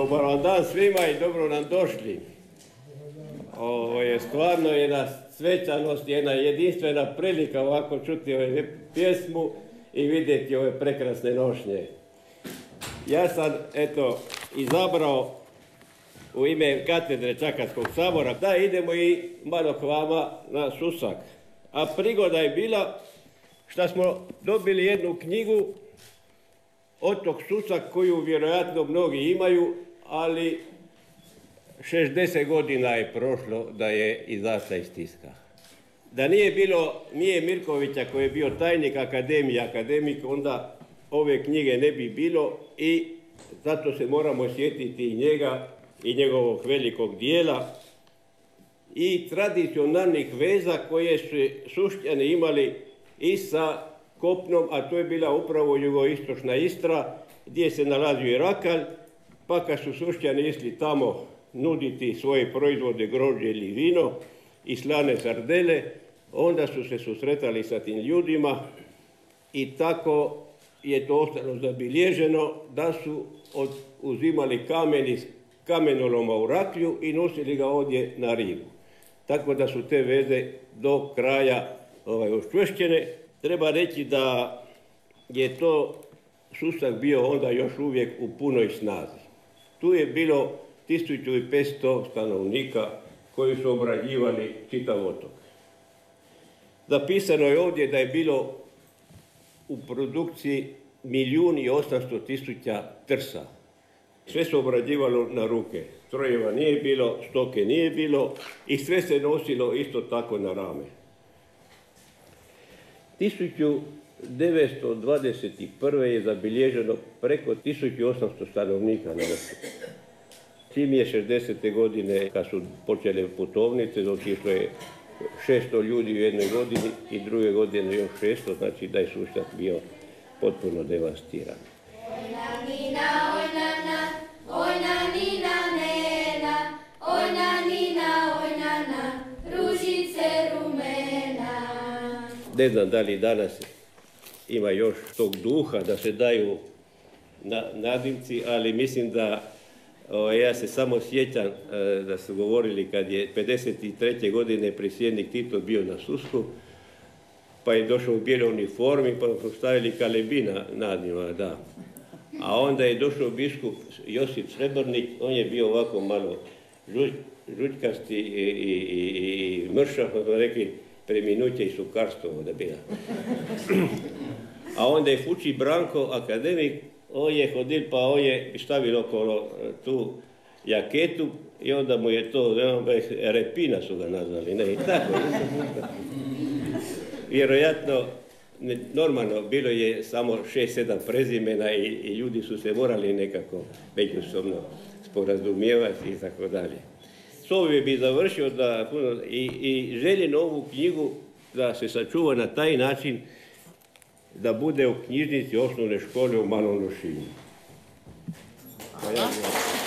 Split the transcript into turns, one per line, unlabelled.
Dobar vam dan svima i dobro nam došli. Ovo je stvarno jedna svečanost, jedna jedinstvena prilika ovako čuti ove pjesmu i vidjeti ove prekrasne nošnje. Ja sam, izabrao u ime katedre Čakavskog sabora da idemo i malo k vama na Susak. A prigoda je bila što smo dobili jednu knjigu Otok Susak koju vjerojatno mnogi imaju, ali 60 godina je prošlo da je izašla iz tiska. Da nije bilo Mije Mirkovića koji je bio tajnik akademik, onda ove knjige ne bi bilo i zato se moramo sjetiti i njega i njegovog velikog dijela i tradicionalnih veza koje su Sušćani imali i sa kopnom, a to je bila upravo jugoistočna Istra gdje se nalazio i Rakalj, pa kad su Sušćani išli tamo nuditi svoje proizvode, grožđe ili vino i slane sardele, onda su se susretali sa tim ljudima i tako je to ostalo zabilježeno da su uzimali kamen iz kamenoloma u Raklju i nosili ga ovdje na Rigu. Tako da su te veze do kraja učvršćene. Treba reći da je to Susak bio onda još uvijek u punoj snazi. Tu je bilo 1500 stanovnika koji su obrađivali čitav otok. Zapisano je ovdje da je bilo u produkciji 1.800.000 trsa. Sve se obrađivalo na ruke. Strojeva nije bilo, stoke nije bilo i sve se nosilo isto tako na rame. 1921. je zabilježeno preko 1800 stanovnika na otoku. Čim je 60. godine, kad su počele putovnice, dok išlo je 600 ljudi u jednoj godini i druge godine još 600, znači da je Sušak bio potpuno devastiran. Ne znam da li danas ima još tog duha da se daju nadimci, ali mislim da ja se samo sjećam da su govorili kad je 53. godine predsjednik Tito bio na Susku, pa je došao u bijeloj uniformi, pa su stavili Kalebina nadima, da. A onda je došao biskup Josip Srebrnik, on je bio ovako malo žućkasti i mršav, pa smo rekli preminuće i sukarstvo da bila. A onda je Fuči Branko, akademik, on je hodil pa on je stavio okolo tu jaketu i onda mu je to, Repina su ga nazvali, ne, i tako. Vjerojatno, normalno, bilo je samo 6-7 prezimena i ljudi su se morali nekako međusobno sporazumijevati i tako dalje. S ovim bi završio i želim ovu knjigu da se sačuva na taj način da bude u knjižnici osnovne škole u Malom Lošinju.